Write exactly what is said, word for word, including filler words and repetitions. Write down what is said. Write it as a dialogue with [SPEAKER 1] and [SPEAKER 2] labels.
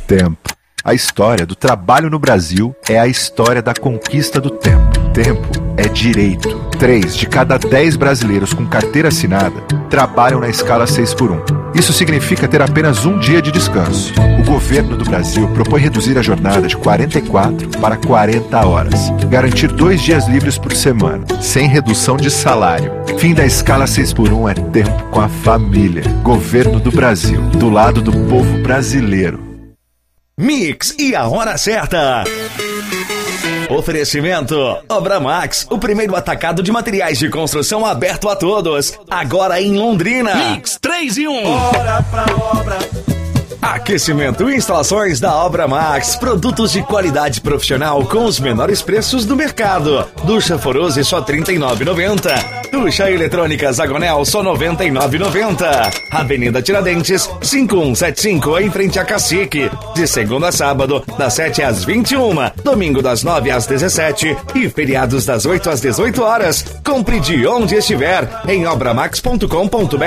[SPEAKER 1] tempo. A história do trabalho no Brasil é a história da conquista do tempo. Tempo é direito. Três de cada dez brasileiros com carteira assinada trabalham na escala seis por um. Isso significa ter apenas um dia de descanso. O governo do Brasil propõe reduzir a jornada de quarenta e quatro para quarenta horas. Garantir dois dias livres por semana, sem redução de salário. Fim da escala seis por um é tempo com a família. Governo do Brasil, do lado do povo brasileiro.
[SPEAKER 2] Mix e a hora certa. Oferecimento Obra Max, o primeiro atacado de materiais de construção aberto a todos. Agora em Londrina.
[SPEAKER 3] Mix três e um.
[SPEAKER 2] Bora pra obra. Aquecimento e instalações da Obra Max. Produtos de qualidade profissional com os menores preços do mercado. Ducha Forose só trinta e nove reais e noventa centavos. Ducha eletrônica Zagonel só noventa e nove reais e noventa centavos. Avenida Tiradentes, cinco um sete cinco, em frente a Cacique. De segunda a sábado, das sete às vinte e uma. Domingo das nove às dezessete. E feriados das oito às dezoito horas. Compre de onde estiver em obramax ponto com ponto br.